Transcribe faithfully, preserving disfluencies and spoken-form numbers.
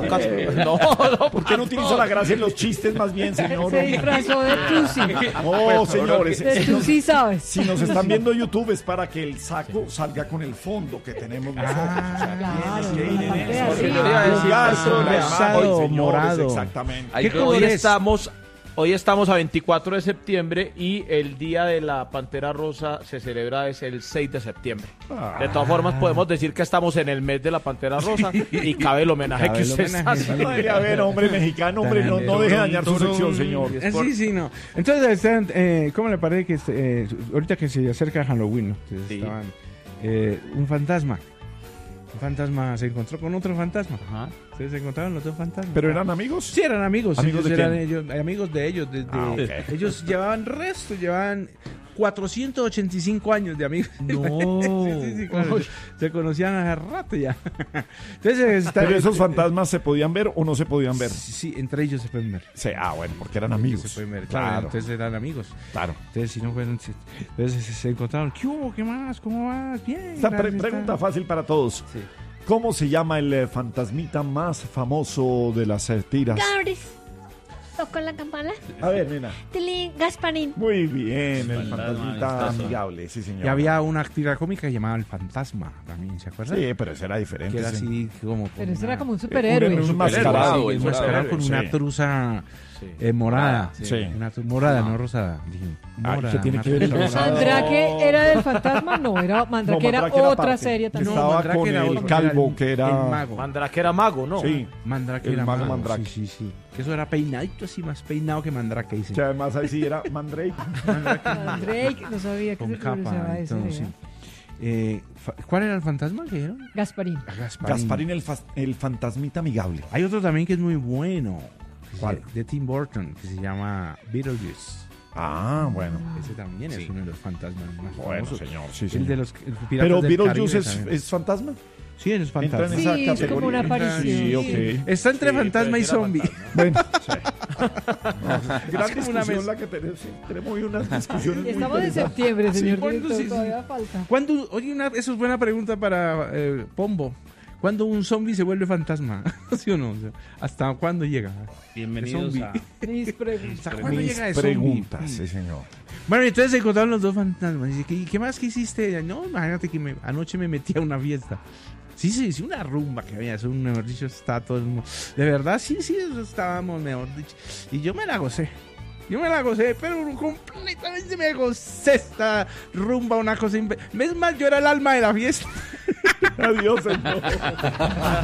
Lucas. Eh, No, no, ¿Por qué no utiliza la gracia en los chistes más bien, señor? Se disfrazó de Tusi. Oh, señores. De si nos- Tusi, ¿sabes? Si nos están viendo en YouTube es para que el saco salga con el fondo que tenemos nosotros. O sea, claro, tienes que ir en la eso. parte de Yo iba a decir, Jugar ah, con la rosado, imagen, señores, morado. Exactamente. Ay, ¿Qué que hoy color es? estamos, hoy estamos a veinticuatro de septiembre y el día de la Pantera Rosa se celebra es el seis de septiembre. Ah. De todas formas podemos decir que estamos en el mes de la Pantera Rosa y cabe el homenaje Cabe que el usted está homenaje, haciendo. Ay, a ver, hombre mexicano, hombre, no, no deje dañar su sección, señor. Eh, Sí, sí, no. Entonces, están, eh, ¿cómo le parece que eh, ahorita que se acerca Halloween, ¿no? Entonces, Sí. estaban, eh, un fantasma. Un fantasma se encontró con otro fantasma. Ajá. Ustedes se encontraron los dos fantasmas. ¿Pero eran amigos? Sí, eran amigos. ¿Amigos ellos de eran quién? ellos, amigos de ellos. Desde, Ah, ok. Ellos llevaban resto, llevaban cuatrocientos ochenta y cinco años de amigos. No. Sí, sí, sí, claro. Se conocían hace rato ya. Entonces, está, ¿Pero esos fantasmas se podían ver o no se podían ver? Sí, sí, entre ellos se pueden ver. Sí, ah, bueno, porque eran amigos. Se pueden ver, claro. Claro, Entonces eran amigos. claro. Entonces, si no fueron. si- Entonces se, se encontraron. ¿Qué hubo? ¿Qué más? ¿Cómo vas? Bien. Esta pre- gracias, pregunta está- fácil para todos. Sí. ¿Cómo se llama el eh, fantasmita más famoso de las eh, tiras? Gabris. Tocó la campana. A ver, nena. Tilín, Gasparín. Muy bien, el Fantasma fantasmita amistoso. amigable, sí, señor. Y había una tira cómica llamada El Fantasma también, ¿se acuerdan? Sí, pero ese era diferente. Que era sí. así como. con Pero ese una- era como un superhéroe. un- un Superhéroe, mascarado. el enmascarado con Sí. una truza Sí. eh, morada. Sí. Una tru- morada, no rosada. Dije, Ay, morada, ¿qué tiene una que ver el truza rosado? morada. ¿Mandrake era del fantasma? No, era Mandrake No, era Mandrake era otra aparte. serie también. Estaba Mandrake con era el otro, calvo, el- que era- El mago. Mandrake era mago, ¿no? Sí, Mandrake el era mago mago. Mandrake. Sí, sí, sí. Que eso era peinadito así, más peinado que Mandrake, dice. que además ahí sí era Mandrake. Mandrake, no sabía que Con se pronunciaba capa. eso. Entonces, ¿eh? sí. Eh, fa- ¿Cuál era el fantasma que dijeron? Gasparín. A Gasparín. Gasparín, el, fas- el fantasmita amigable. Hay otro también que es muy bueno. que ¿Cuál? se- De Tim Burton, que se llama Beetlejuice. Ah, bueno. Ese también es uno de los fantasmas más Bueno, famosos. señor, sí, El señor. de los el Piratas Pero del Beetlejuice Caribe es, también. es fantasma. Sí, es Entra fantasma. en Sí, esa es categoría. como una aparición. Sí, ok. Está entre Sí, fantasma pero y sí era zombie. fantasma. Bueno, Es gran como una discusión mez- la que tenemos. Sí, tenemos hoy unas discusiones muy Estamos en interesantes. septiembre, señor ¿cuándo director, sí, sí? todavía falta. ¿Cuándo, oye, una, eso es buena pregunta para eh, Pombo. ¿Cuándo un zombie se vuelve fantasma? ¿Sí o no? O sea, ¿hasta cuándo llega? Bienvenidos Zombie. a... Mis preguntas. ¿Hasta cuándo Mis llega de zombie? preguntas, Mm. sí, señor. Bueno, y entonces se encontraron los dos fantasmas. Dice, ¿qué, qué más que hiciste? No, imagínate que me- anoche me metí a una fiesta. Sí, sí, sí, una rumba que había. Eso, mejor dicho, está todo el mundo. De verdad, sí, sí, eso estábamos, mejor dicho. Y yo me la gocé. Yo me la gocé, pero completamente me gocé esta rumba, una cosa. impe- Es más, yo era el alma de la fiesta. Adiós, señor.